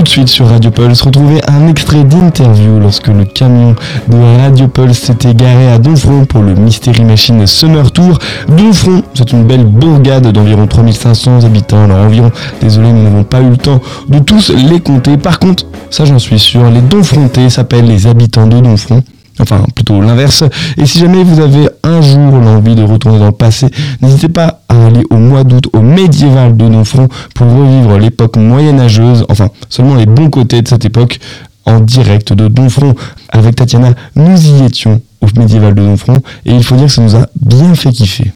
suite sur Radio Pulse, retrouvez un extrait d'interview lorsque le camion de Radio Pulse s'était garé à Domfront pour le Mystery Machine Summer Tour. Domfront, c'est une belle bourgade d'environ 3500 habitants. Alors environ, désolé, nous n'avons pas eu le temps de tous les compter. Par contre, ça j'en suis sûr, les Domfrontais s'appellent les habitants de Domfront. Enfin, plutôt l'inverse. Et si jamais vous avez un jour l'envie de retourner dans le passé, n'hésitez pas à aller au mois d'août au médiéval de Domfront pour revivre l'époque moyenâgeuse, enfin, seulement les bons côtés de cette époque, en direct de Domfront. Avec Tatiana, nous y étions au médiéval de Domfront, et il faut dire que ça nous a bien fait kiffer.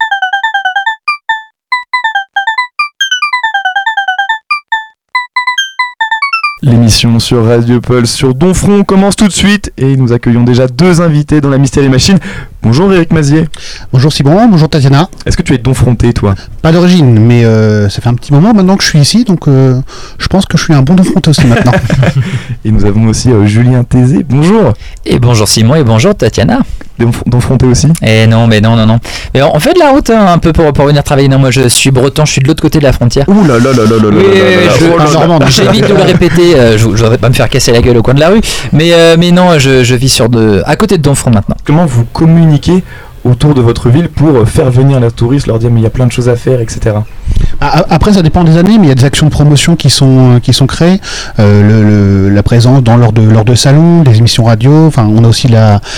L'émission sur Radio Pulse sur Domfront commence tout de suite et nous accueillons déjà 2 invités dans la Mystery Machine. Bonjour Eric Mazier. Bonjour Simon, bonjour Tatiana. Est-ce que tu es Domfrontais toi ? Pas d'origine, mais ça fait un petit moment maintenant que je suis ici, donc je pense que je suis un bon Domfrontais aussi maintenant. Et nous avons aussi Julien Tézé. Bonjour. Et bonjour Simon et bonjour Tatiana. Domfrontais aussi ? Et non. Mais on fait de la route un peu pour venir travailler. Non, moi je suis breton, je suis de l'autre côté de la frontière. Ouh là là là là là là là. J'évite de le répéter, je voudrais pas me faire casser la gueule au coin de la rue, mais non, je vis à côté de Domfront maintenant. Comment vous communiquez autour de votre ville pour faire venir les touristes, leur dire mais il y a plein de choses à faire, etc. Après ça dépend des années, mais il y a des actions de promotion qui sont créées, la présence lors de salons, des émissions radio, enfin on a aussi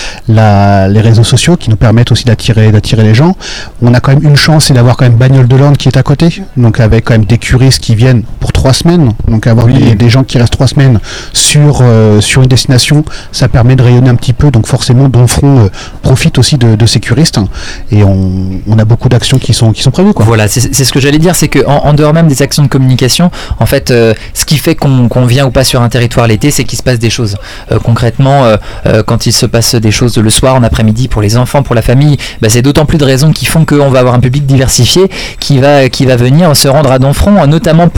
les réseaux sociaux qui nous permettent aussi d'attirer les gens. On a quand même une chance, c'est d'avoir quand même Bagnoles de l'Orne qui est à côté, donc avec quand même des curistes qui viennent pour 3 semaines, donc avoir des gens qui restent 3 semaines sur une destination, ça permet de rayonner un petit peu, donc forcément Domfront profite aussi de ces curistes. Et on a beaucoup d'actions qui sont prévues, quoi. Voilà, c'est ce que j'allais dire, c'est qu'en dehors même des actions de communication, en fait, ce qui fait qu'on vient ou pas sur un territoire l'été, c'est qu'il se passe des choses. Concrètement, quand il se passe des choses le soir, en après-midi, pour les enfants, pour la famille, c'est d'autant plus de raisons qui font qu'on va avoir un public diversifié qui va venir se rendre à Domfront, notamment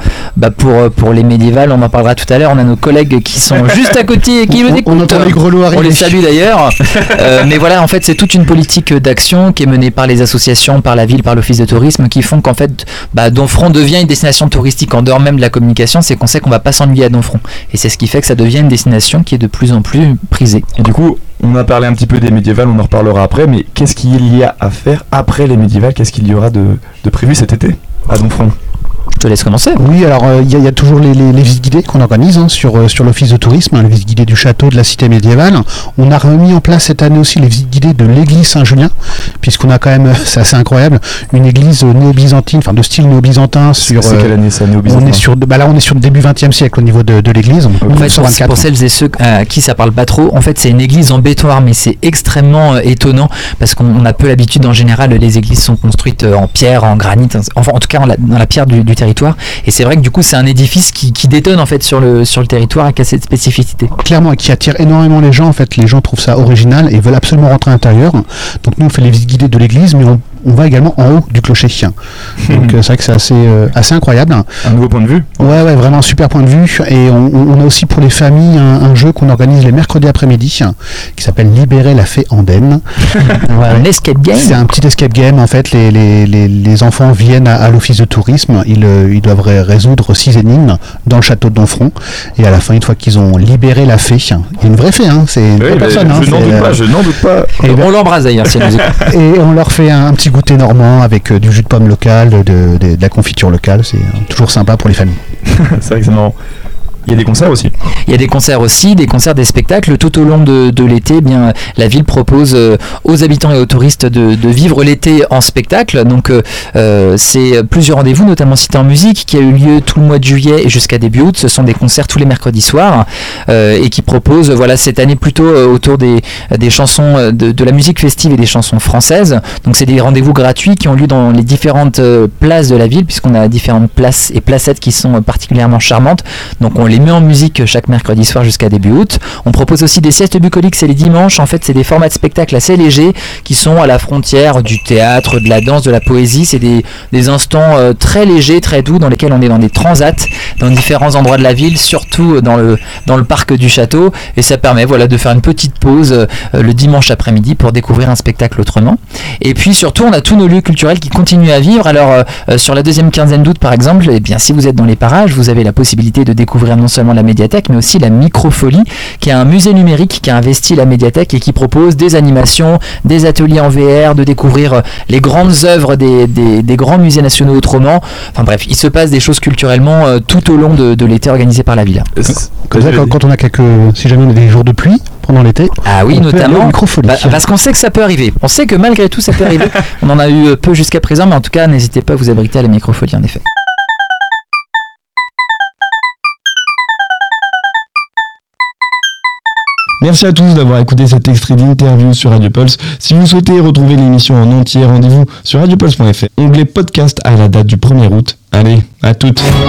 pour les médiévales. On en parlera tout à l'heure. On a nos collègues qui sont juste à côté et qui nous écoutent. On entend les grelots arriver. On les salue d'ailleurs. Mais voilà, en fait, c'est toute une politique d'action qui est menée par les associations, par la ville, par l'office de tourisme, qui font qu'en fait Domfront devient une destination touristique. En dehors même de la communication, c'est qu'on sait qu'on va pas s'ennuyer à Domfront, et c'est ce qui fait que ça devient une destination qui est de plus en plus prisée. Et du coup, on a parlé un petit peu des médiévales, on en reparlera après, mais qu'est-ce qu'il y a à faire après les médiévales? Qu'est-ce qu'il y aura de prévu cet été à Domfront? Je te laisse commencer. Oui, alors il y a toujours les visites guidées qu'on organise sur l'office de tourisme, les visites guidées du château, de la cité médiévale. On a remis en place cette année aussi les visites guidées de l'église Saint-Julien, puisqu'on a quand même, c'est assez incroyable, une église néo-byzantine, enfin de style néo-byzantin. C'est quelle année ça, néo-byzantin? On est sur le début 20e siècle au niveau de l'église. En fait, pour celles et ceux à qui ça parle pas trop, en fait c'est une église en béton armé. C'est extrêmement étonnant parce qu'on a peu l'habitude, en général les églises sont construites en pierre, en granit, enfin en tout cas dans la pierre du territoire, et c'est vrai que du coup c'est un édifice qui détonne en fait sur le territoire et qui a cette spécificité. Clairement, qui attire énormément les gens. En fait, les gens trouvent ça original et veulent absolument rentrer à l'intérieur. Donc nous on fait les visites guidées de l'église, mais on va également en haut du clocher. Donc c'est vrai que c'est assez incroyable. Un nouveau point de vue. Ouais, vraiment un super point de vue. Et on a aussi pour les familles un jeu qu'on organise les mercredis après-midi qui s'appelle Libérer la fée andenne. Un escape game. C'est un petit escape game. En fait, les enfants viennent à l'office de tourisme. Ils doivent résoudre 6 énigmes dans le château de Domfront. Et à la fin, une fois qu'ils ont libéré la fée, il y a une vraie fée, c'est une vraie personne. Je n'en doute pas. Et on l'embrasse d'ailleurs si elle nous écoute. Et on leur fait un petit goûter normand avec du jus de pomme local, de la confiture locale. C'est toujours sympa pour les familles. C'est vrai que c'est marrant. Il y a des concerts aussi. Il y a des concerts aussi, des spectacles. Tout au long de l'été, la ville propose aux habitants et aux touristes de vivre l'été en spectacle. Donc c'est plusieurs rendez-vous, notamment Cité en musique, qui a eu lieu tout le mois de juillet et jusqu'à début août. Ce sont des concerts tous les mercredis soirs et qui proposent cette année plutôt autour des chansons de la musique festive et des chansons françaises. Donc c'est des rendez-vous gratuits qui ont lieu dans les différentes places de la ville, puisqu'on a différentes places et placettes qui sont particulièrement charmantes. Donc on les met en musique chaque mercredi soir jusqu'à début août. On propose aussi des siestes bucoliques, c'est les dimanches. En fait, c'est des formats de spectacles assez légers qui sont à la frontière du théâtre, de la danse, de la poésie. C'est des instants très légers, très doux, dans lesquels on est dans des transats, dans différents endroits de la ville, surtout dans le parc du château. Et ça permet de faire une petite pause le dimanche après-midi pour découvrir un spectacle autrement. Et puis surtout, on a tous nos lieux culturels qui continuent à vivre. Alors, sur la deuxième quinzaine d'août, par exemple, si vous êtes dans les parages, vous avez la possibilité de découvrir non seulement la médiathèque, mais aussi la Microfolie, qui est un musée numérique qui a investi la médiathèque et qui propose des animations, des ateliers en VR, de découvrir les grandes œuvres des grands musées nationaux autrement. Enfin bref, il se passe des choses culturellement tout au long de l'été organisé par la ville. Comme ça, quand on a si jamais on a des jours de pluie pendant l'été, ah oui, notamment, Microfolie. Parce qu'on sait que ça peut arriver. On sait que malgré tout ça peut arriver. On en a eu peu jusqu'à présent, mais en tout cas, n'hésitez pas à vous abriter à la Microfolie en effet. Merci à tous d'avoir écouté cet extrait d'interview sur Radio Pulse. Si vous souhaitez retrouver l'émission en entier, rendez-vous sur radiopulse.fr. Onglet podcast à la date du 1er août. Allez, à toutes.